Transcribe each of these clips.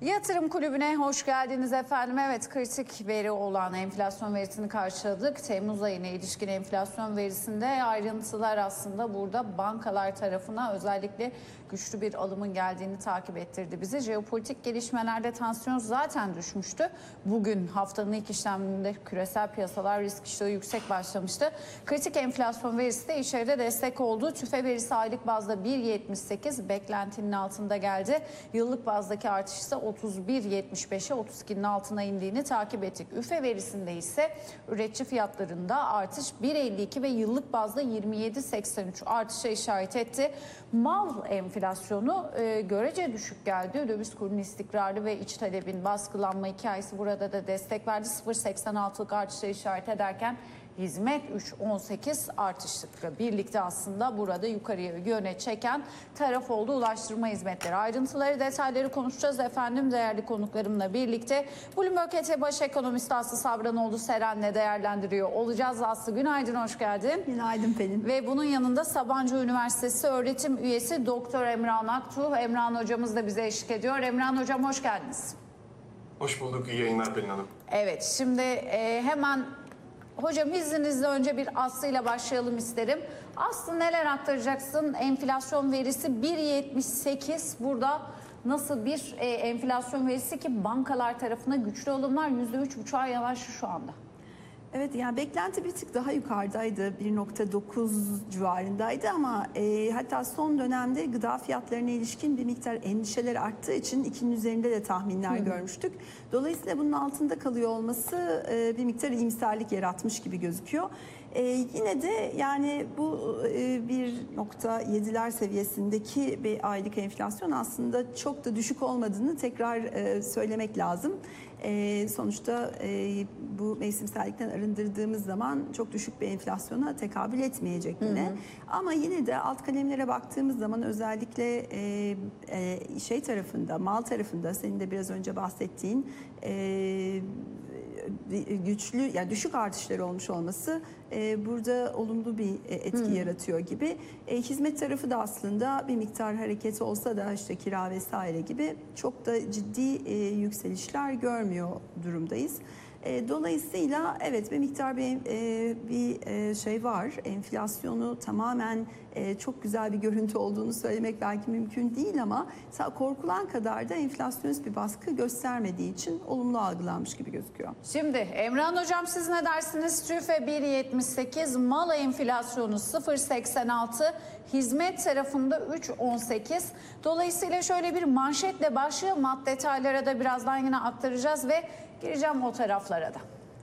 Yatırım Kulübü'ne hoş geldiniz efendim. Evet, kritik veri olan enflasyon verisini karşıladık. Temmuz ayına ilişkin enflasyon verisinde ayrıntılar aslında burada bankalar tarafına özellikle güçlü bir alımın geldiğini takip ettirdi bizi. Jeopolitik gelişmelerde tansiyon zaten düşmüştü. Bugün haftanın ilk işleminde küresel piyasalar risk iştahı yüksek başlamıştı. Kritik enflasyon verisi de içeride destek oldu. TÜFE verisi aylık bazda 1.78 beklentinin altında geldi. Yıllık bazdaki artış ise 31.75'e 32'nin altına indiğini takip ettik. üfe verisinde ise üretici fiyatlarında artış 1.52 ve yıllık bazda 27.83 artışa işaret etti. Mal enflasyonu görece düşük geldi. Döviz kurunun istikrarlı ve iç talebin baskılanma hikayesi burada da destek verdi. 0.86'lık artışa işaret ederken hizmet 3.18 artışlıkla birlikte aslında burada yukarıya yöne çeken taraf oldu ulaştırma hizmetleri. Ayrıntıları, detayları konuşacağız efendim değerli konuklarımla birlikte. Bloomberg ET Baş Ekonomisti Aslı Sabranoğlu Seren'le değerlendiriyor olacağız. Aslı, günaydın, hoş geldin. Günaydın Pelin. Ve bunun yanında Sabancı Üniversitesi öğretim üyesi Doktor Emrah Aktuğ. Emrah hocamız da bize eşlik ediyor. Emrah hocam, hoş geldiniz. Hoş bulduk, iyi yayınlar Pelin Hanım. Evet, şimdi hemen hocam izninizle önce bir Aslı ile başlayalım isterim. Aslı, neler aktaracaksın? Enflasyon verisi 1.78. Burada nasıl bir enflasyon verisi ki bankalar tarafına güçlü alımlar %3,5'a yanaştı şu anda. Evet, yani beklenti bir tık daha yukarıdaydı. 1.9 civarındaydı ama hatta son dönemde gıda fiyatlarına ilişkin bir miktar endişeler arttığı için 2'nin üzerinde de tahminler görmüştük. Dolayısıyla bunun altında kalıyor olması bir miktar iyimserlik yaratmış gibi gözüküyor. Yine de yani bu 1.7'ler seviyesindeki bir aylık enflasyon aslında çok da düşük olmadığını tekrar söylemek lazım. Sonuçta bu mevsimsellikten arındırdığımız zaman çok düşük bir enflasyona tekabül etmeyecek yine. Ama yine de alt kalemlere baktığımız zaman özellikle şey tarafında, mal tarafında senin de biraz önce bahsettiğin güçlü, yani düşük artışları olmuş olması burada olumlu bir etki yaratıyor gibi. Hizmet tarafı da aslında bir miktar hareket olsa da işte kira vesaire gibi çok da ciddi yükselişler görmüyor durumdayız. Dolayısıyla evet, bir miktar bir şey var. Enflasyonu tamamen çok güzel bir görüntü olduğunu söylemek belki mümkün değil ama korkulan kadar da enflasyonist bir baskı göstermediği için olumlu algılanmış gibi gözüküyor. Şimdi Emrah hocam, siz ne dersiniz? TÜFE 1.78, mal enflasyonu 0.86, hizmet tarafında 3.18. Dolayısıyla şöyle bir manşetle başlayalım. Detaylara da birazdan yine aktaracağız ve gireceğim o taraflara da.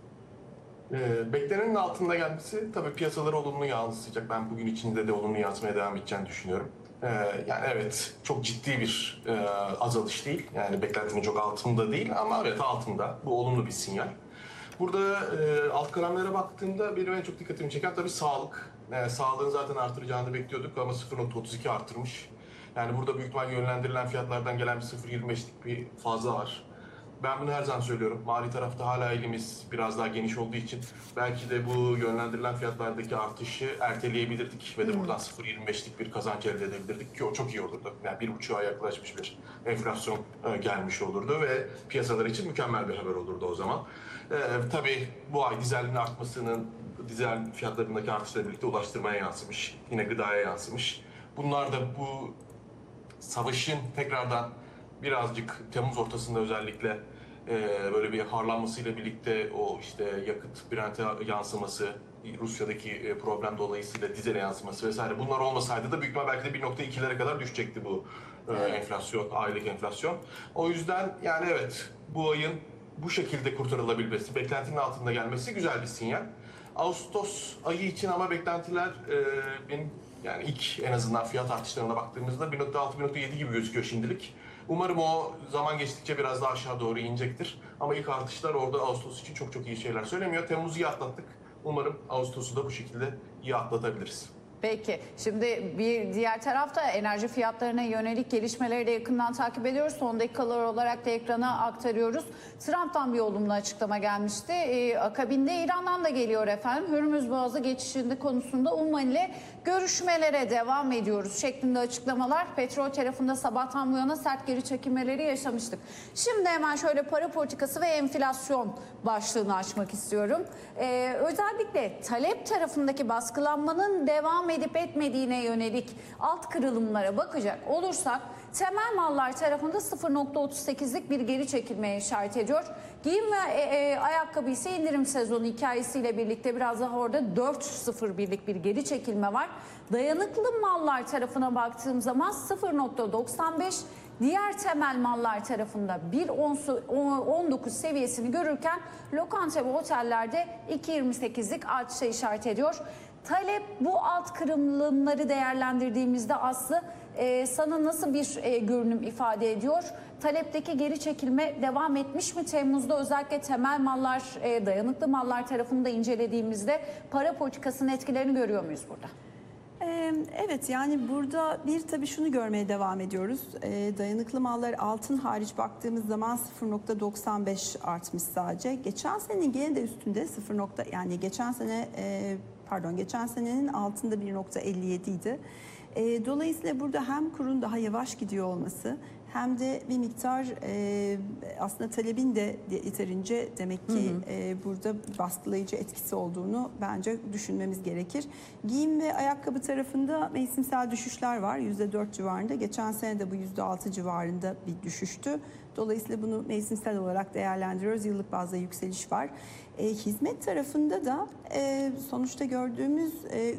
Beklenenin altında gelmesi tabii piyasaları olumlu yansıyacak. Ben bugün içinde de olumlu yansımaya devam edeceğini düşünüyorum. Yani evet, çok ciddi bir azalış değil. Yani beklentinin çok altında değil ama evet altında. Bu olumlu bir sinyal. Burada alt kalemlere baktığımda benim en çok dikkatimi çeken tabii sağlık. Yani sağlığın zaten artıracağını bekliyorduk ama 0.32 artırmış. Yani burada büyük ihtimal yönlendirilen fiyatlardan gelen bir 0.25'lik bir fazla var. Ben bunu her zaman söylüyorum. Mali tarafta hala elimiz biraz daha geniş olduğu için belki de bu yönlendirilen fiyatlardaki artışı erteleyebilirdik ve de buradan 0.25'lik bir kazanç elde edebilirdik ki o çok iyi olurdu. Yani 1.5'a yaklaşmış bir enflasyon gelmiş olurdu ve piyasalar için mükemmel bir haber olurdu o zaman. Tabii bu ay dizelin artmasının, dizel fiyatlarındaki artışla birlikte ulaştırmaya yansımış, yine gıdaya yansımış. Bunlar da bu savaşın tekrardan birazcık Temmuz ortasında özellikle böyle bir harlanmasıyla birlikte o işte yakıt Brent'e yansıması, Rusya'daki problem dolayısıyla dizele yansıması vesaire, bunlar olmasaydı da büyük ihtimal belki de 1.2'lere kadar düşecekti bu enflasyon, aylık enflasyon. O yüzden yani evet, bu ayın bu şekilde kurtarılabilmesi, beklentinin altında gelmesi güzel bir sinyal. Ağustos ayı için ama beklentiler benim yani ilk en azından fiyat artışlarına baktığımızda 1.6-1.7 gibi gözüküyor şimdilik. Umarım o zaman geçtikçe biraz daha aşağı doğru inecektir. Ama ilk artışlar orada Ağustos için çok çok iyi şeyler söylemiyor. Temmuz'u iyi atlattık. Umarım Ağustos'u da bu şekilde iyi atlatabiliriz. Peki, şimdi bir diğer tarafta enerji fiyatlarına yönelik gelişmeleri de yakından takip ediyoruz. Son dakikalar olarak da ekrana aktarıyoruz. Trump'tan bir olumlu açıklama gelmişti. Akabinde İran'dan da geliyor efendim. Hürmüz Boğazı geçişinde konusunda Umman ile görüşmelere devam ediyoruz şeklinde açıklamalar. Petrol tarafında sabahtan bu yana sert geri çekilmeleri yaşamıştık. Şimdi hemen şöyle para politikası ve enflasyon başlığını açmak istiyorum. Özellikle talep tarafındaki baskılanmanın devam edip etmediğine yönelik alt kırılımlara bakacak olursak temel mallar tarafında 0.38'lik bir geri çekilmeye işaret ediyor. Giyim ve ayakkabı ise indirim sezonu hikayesiyle birlikte biraz daha orada 4.01'lik bir geri çekilme var. Dayanıklı mallar tarafına baktığım zaman 0.95, diğer temel mallar tarafında 1.19 seviyesini görürken lokanta ve otellerde 2.28'lik artışa işaret ediyor. Talep bu alt kırılımları değerlendirdiğimizde Aslı sana nasıl bir görünüm ifade ediyor? Talepteki geri çekilme devam etmiş mi Temmuz'da? Özellikle temel mallar, dayanıklı mallar tarafını da incelediğimizde para politikasının etkilerini görüyor muyuz burada? Evet, yani burada bir tabii şunu görmeye devam ediyoruz. Dayanıklı mallar altın hariç baktığımız zaman 0.95 artmış sadece. Geçen senenin gene de üstünde yani geçen senenin altında 1.57 idi. Dolayısıyla burada hem kurun daha yavaş gidiyor olması hem de bir miktar aslında talebin de yeterince demek ki burada baskılayıcı etkisi olduğunu bence düşünmemiz gerekir. Giyim ve ayakkabı tarafında mevsimsel düşüşler var. %4 civarında. Geçen sene de bu %6 civarında bir düşüştü. Dolayısıyla bunu mevsimsel olarak değerlendiriyoruz. Yıllık bazda yükseliş var. Hizmet tarafında da sonuçta gördüğümüz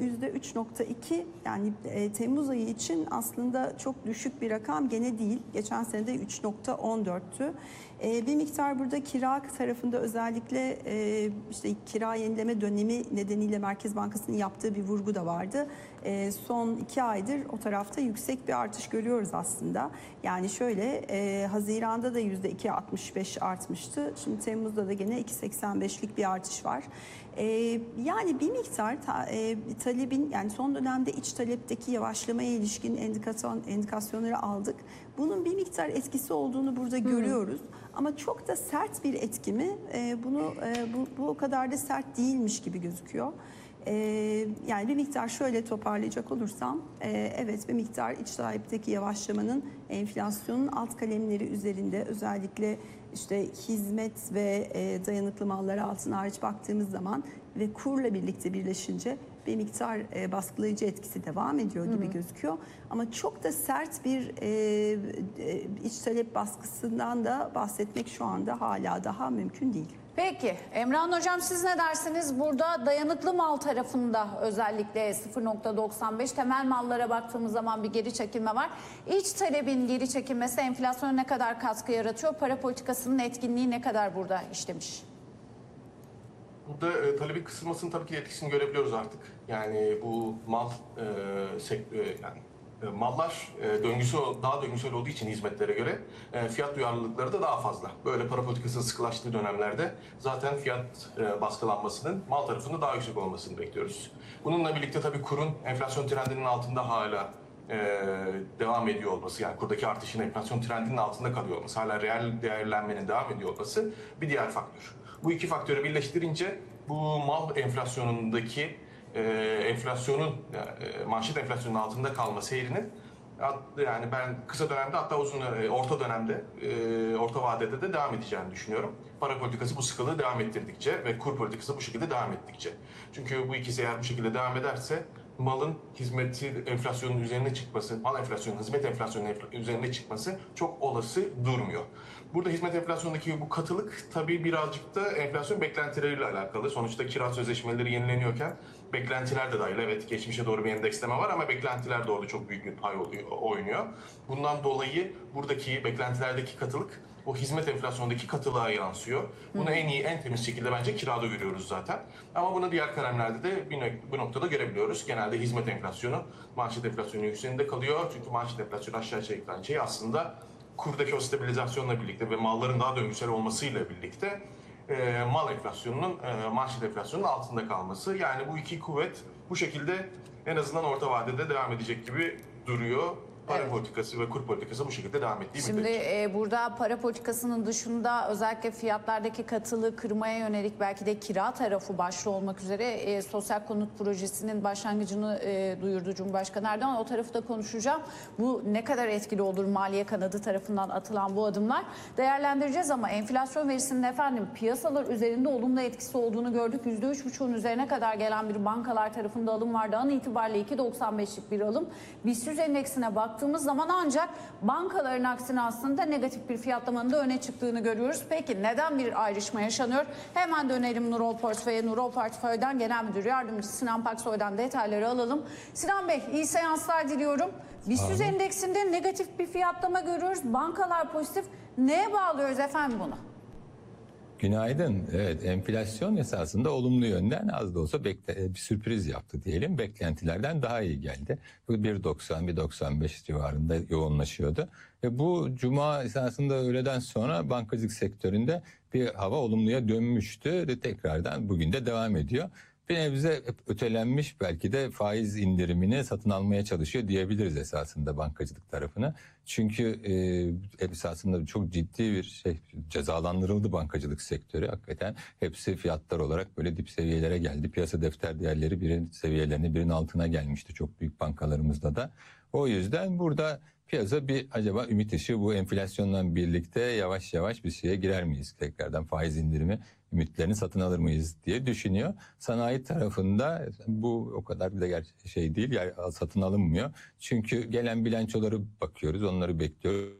%3.2 yani Temmuz ayı için aslında çok düşük bir rakam gene değil. Geçen sene de 3.14'tü. Bir miktar burada kira tarafında özellikle işte kira yenileme dönemi nedeniyle Merkez Bankası'nın yaptığı bir vurgu da vardı. Son 2 aydır o tarafta yüksek bir artış görüyoruz aslında. Yani şöyle Haziran'da da %2.65 artmıştı. Şimdi Temmuz'da da gene 2.85'lik bir artış var. Yani bir miktar talebin yani son dönemde iç talepteki yavaşlamaya ilişkin indikasyonları aldık. Bunun bir miktar etkisi olduğunu burada görüyoruz. Ama çok da sert bir etki mi? Bu o kadar da sert değilmiş gibi gözüküyor. Yani bir miktar şöyle toparlayacak olursam evet bir miktar iç talepteki yavaşlamanın enflasyonun alt kalemleri üzerinde özellikle işte hizmet ve dayanıklı mallara altın hariç baktığımız zaman ve kurla birlikte birleşince bir miktar baskılayıcı etkisi devam ediyor gibi gözüküyor. Ama çok da sert bir iç talep baskısından da bahsetmek şu anda hala daha mümkün değil. Peki Emrah Hocam siz ne dersiniz? Burada dayanıklı mal tarafında özellikle 0.95 temel mallara baktığımız zaman bir geri çekilme var. İç talebin geri çekilmesi enflasyona ne kadar katkı yaratıyor? Para politikasının etkinliği ne kadar burada işlemiş? Burada talebin kısılmasının tabii ki etkisini görebiliyoruz artık. Yani bu mal mallar daha döngüsel olduğu için hizmetlere göre fiyat duyarlılıkları da daha fazla. Böyle para politikasının sıkılaştığı dönemlerde zaten fiyat baskılanmasının mal tarafında daha yüksek olmasını bekliyoruz. Bununla birlikte tabii kurun enflasyon trendinin altında hala devam ediyor olması, yani kurdaki artışın enflasyon trendinin altında kalıyor olması, hala reel değerlenmenin devam ediyor olması bir diğer faktör. Bu iki faktörü birleştirince bu mal enflasyonundaki enflasyonun manşet enflasyonun altında kalma seyrinin yani ben kısa dönemde hatta orta dönemde orta vadede de devam edeceğini düşünüyorum. Para politikası bu sıkılığı devam ettirdikçe ve kur politikası bu şekilde devam ettikçe. Çünkü bu ikisi eğer bu şekilde devam ederse malın hizmeti enflasyonun üzerine çıkması, mal enflasyonun hizmet enflasyonun üzerine çıkması çok olası durmuyor. Burada hizmet enflasyondaki bu katılık tabii birazcık da enflasyon beklentileriyle alakalı. Sonuçta kira sözleşmeleri yenileniyorken beklentiler de dahil. Evet, geçmişe doğru bir endeksleme var ama beklentiler de orada çok büyük bir pay oynuyor. Bundan dolayı buradaki beklentilerdeki katılık o hizmet enflasyondaki katılığa yansıyor. Bunu en temiz şekilde bence kirada görüyoruz zaten. Ama bunu diğer kalemlerde de bu noktada görebiliyoruz. Genelde hizmet enflasyonu manşet enflasyonu üzerinde kalıyor. Çünkü manşet enflasyonu aşağı çekilen şey aslında kurdaki o stabilizasyonla birlikte ve malların daha döngüsel olmasıyla birlikte mal enflasyonunun manşet enflasyonunun altında kalması. Yani bu iki kuvvet bu şekilde en azından orta vadede devam edecek gibi duruyor. Para Evet. politikası ve kur politikası bu şekilde devam ettiği Şimdi müddetçe. burada para politikasının dışında özellikle fiyatlardaki katılı kırmaya yönelik belki de kira tarafı başta olmak üzere sosyal konut projesinin başlangıcını duyurdu Cumhurbaşkanı Erdoğan. O tarafı da konuşacağım. Bu ne kadar etkili olur maliye kanadı tarafından atılan bu adımlar değerlendireceğiz ama enflasyon verisinin efendim piyasalar üzerinde olumlu etkisi olduğunu gördük. %3,5'un üzerine kadar gelen bir bankalar tarafında alım vardı. An itibariyle 2,95'lik bir alım. BIST endeksine baktığımız zaman ancak bankaların aksine aslında negatif bir fiyatlamanın da öne çıktığını görüyoruz. Peki neden bir ayrışma yaşanıyor? Hemen dönelim Nurol Portföy'e. Nurol Portföy'den Genel Müdür Yardımcısı Sinan Paksoy'dan detayları alalım. Sinan Bey iyi seanslar diliyorum. BIST endeksinde negatif bir fiyatlama görüyoruz. Bankalar pozitif. Neye bağlıyoruz efendim bunu? Günaydın. Evet, enflasyon esasında olumlu yönden az da olsa bir sürpriz yaptı diyelim. Beklentilerden daha iyi geldi. 1.90-1.95 civarında yoğunlaşıyordu. Ve bu cuma esasında öğleden sonra bankacılık sektöründe bir hava olumluya dönmüştü. Ve tekrardan bugün de devam ediyor. Bir nebze ötelenmiş belki de faiz indirimini satın almaya çalışıyor diyebiliriz esasında bankacılık tarafına. Çünkü esasında çok ciddi bir cezalandırıldı bankacılık sektörü hakikaten. Hepsi fiyatlar olarak böyle dip seviyelere geldi. Piyasa defter değerleri birin seviyelerine birinin altına gelmişti çok büyük bankalarımızda da. O yüzden burada piyasa bir acaba ümit ışığı bu enflasyonla birlikte yavaş yavaş bir şeye girer miyiz? Tekrardan faiz indirimi ümitlerini satın alır mıyız diye düşünüyor. Sanayi tarafında bu o kadar bir de şey değil, yani satın alınmıyor. Çünkü gelen bilançoları bakıyoruz, onları bekliyoruz.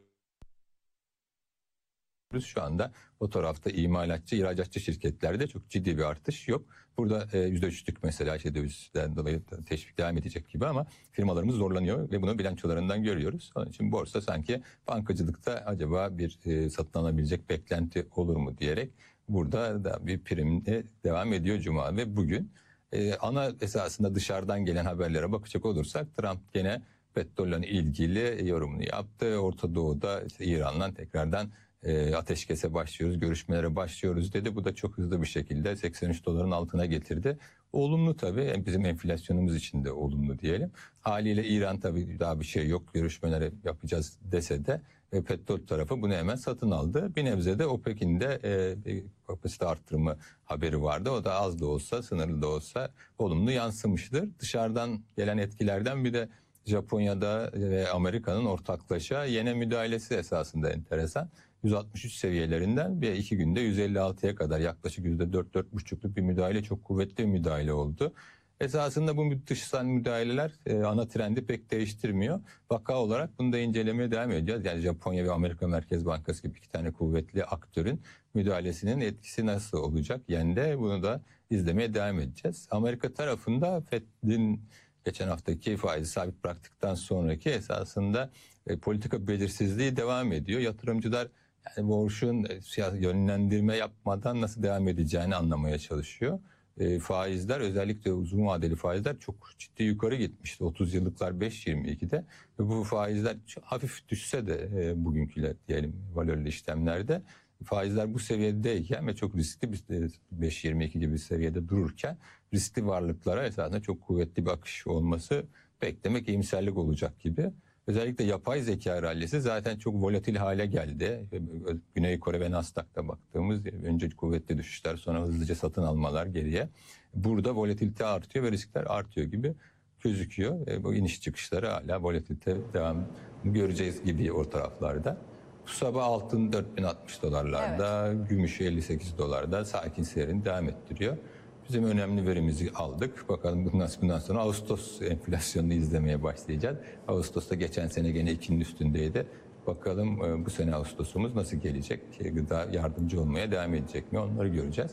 Şu anda o tarafta imalatçı, ihracatçı şirketlerde çok ciddi bir artış yok. Burada %3'lük mesela dövizden dolayı teşvik devam edecek gibi ama firmalarımız zorlanıyor ve bunu bilançolarından görüyoruz. Onun için borsa sanki bankacılıkta acaba bir satın alabilecek beklenti olur mu diyerek burada da bir primle devam ediyor Cuma ve bugün. Ana esasında dışarıdan gelen haberlere bakacak olursak Trump gene petrolle ilgili yorumunu yaptı. Orta Doğu'da İran'la tekrardan ateşkese başlıyoruz, görüşmelere başlıyoruz dedi. Bu da çok hızlı bir şekilde 83 doların altına getirdi. Olumlu tabii, bizim enflasyonumuz için de olumlu diyelim. Haliyle İran tabii daha bir şey yok, görüşmeleri yapacağız dese de petrol tarafı bunu hemen satın aldı. Bir nebze de OPEC'in de kapasite arttırımı haberi vardı. O da az da olsa, sınırlı da olsa olumlu yansımıştır. Dışarıdan gelen etkilerden bir de Japonya'da ve Amerika'nın ortaklaşa yene müdahalesi esasında enteresan. 163 seviyelerinden bir iki günde 156'ya kadar yaklaşık %4-4,5'luk bir müdahale, çok kuvvetli bir müdahale oldu. Esasında bu dışsal müdahaleler ana trendi pek değiştirmiyor. Vaka olarak bunu da incelemeye devam edeceğiz. Yani Japonya ve Amerika Merkez Bankası gibi iki tane kuvvetli aktörün müdahalesinin etkisi nasıl olacak? Yende bunu da izlemeye devam edeceğiz. Amerika tarafında Fed'in geçen haftaki faizi sabit bıraktıktan sonraki esasında politika belirsizliği devam ediyor. Yatırımcılar yani borçun yönlendirme yapmadan nasıl devam edeceğini anlamaya çalışıyor. Faizler, özellikle uzun vadeli faizler çok ciddi yukarı gitmişti. 30 yıllıklar 5.22'de ve bu faizler hafif düşse de bugünküler diyelim valörlü işlemlerde faizler bu seviyedeyken ve çok riskli bir 5.22 gibi bir seviyede dururken riskli varlıklara esasında çok kuvvetli bir akış olması beklemek iyimserlik olacak gibi. Özellikle yapay zeka rallisi zaten çok volatil hale geldi. Güney Kore ve Nasdaq'ta baktığımız önce kuvvetli düşüşler, sonra hızlıca satın almalar geriye. Burada volatilite artıyor ve riskler artıyor gibi gözüküyor. Bu iniş çıkışları hala volatilite devam göreceğiz gibi o taraflarda. Bu sabah altın 4060 dolarlarda, evet. Gümüş 58 dolarda sakin seyrini devam ettiriyor. Bizim önemli verimizi aldık. Bakalım bundan sonra Ağustos enflasyonunu izlemeye başlayacağız. Ağustos'ta geçen sene gene 2'nin üstündeydi. Bakalım bu sene Ağustos'umuz nasıl gelecek? Gıda yardımcı olmaya devam edecek mi? Onları göreceğiz.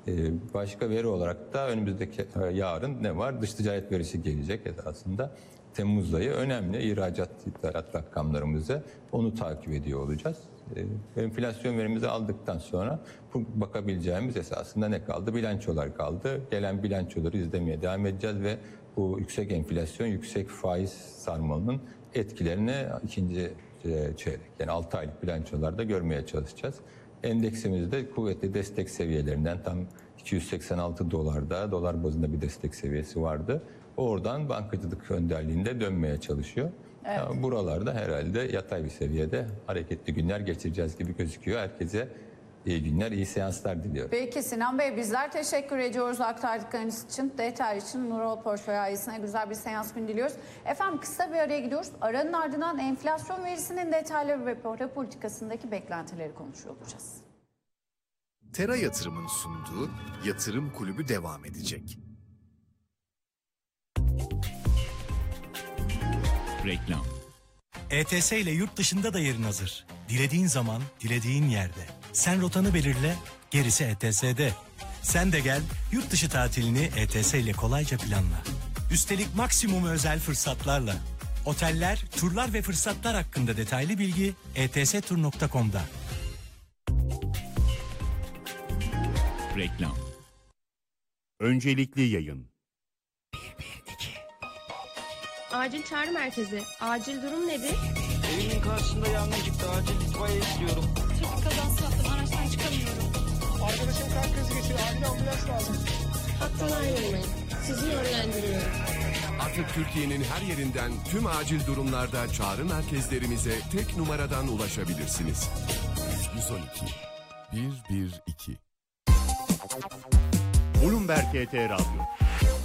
Başka veri olarak da önümüzdeki yarın ne var? Dış ticaret verisi gelecek aslında. Temmuz ayı önemli. İhracat, ithalat rakamlarımızı onu takip ediyor olacağız. Enflasyon verimizi aldıktan sonra bakabileceğimiz esasında ne kaldı? Bilançolar kaldı. Gelen bilançoları izlemeye devam edeceğiz ve bu yüksek enflasyon, yüksek faiz sarmalının etkilerini ikinci çeyrek, yani 6 aylık bilançolarda görmeye çalışacağız. Endeksimizde kuvvetli destek seviyelerinden tam 286 dolarda, dolar bazında bir destek seviyesi vardı. oradan bankacılık önderliğinde dönmeye çalışıyor. Evet. Ya buralarda herhalde yatay bir seviyede hareketli günler geçireceğiz gibi gözüküyor. Herkese iyi günler, iyi seanslar diliyorum. Peki Sinan Bey, bizler teşekkür ediyoruz aktardıklarınız için. Detay için Nurol Portföy ailesine güzel bir seans günü diliyoruz. Efendim kısa bir araya gidiyoruz. Aranın ardından enflasyon verisinin detayları ve para politikasındaki beklentileri konuşuyor olacağız. Tera Yatırım'ın sunduğu Yatırım Kulübü devam edecek. Reklam. ETS ile yurt dışında da yerin hazır. Dilediğin zaman, dilediğin yerde. Sen rotanı belirle, gerisi ETS'de. Sen de gel, yurt dışı tatilini ETS ile kolayca planla. Üstelik maksimum özel fırsatlarla. Oteller, turlar ve fırsatlar hakkında detaylı bilgi etstur.com'da. Reklam. Öncelikli yayın. Acil çağrı merkezi. Acil durum nedir? Evimin karşısında yangın çıktı. Acil itfaiye istiyorum. Trafik kazası yaptım. Araçtan çıkamıyorum. Arkadaşım kalp krizi geçiriyor. Acil ambulans lazım. Hattan ayrılmayın. Sizi yönlendiriyorum. Artık Türkiye'nin her yerinden tüm acil durumlarda çağrı merkezlerimize tek numaradan ulaşabilirsiniz. 112 112. Bloomberg ET Radyo.